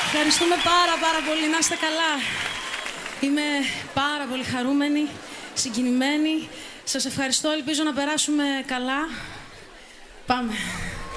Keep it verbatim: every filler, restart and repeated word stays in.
Ευχαριστούμε πάρα πάρα πολύ. Να είστε καλά. Είμαι πάρα πολύ χαρούμενη, συγκινημένη. Σας ευχαριστώ. Ελπίζω να περάσουμε καλά. Πάμε.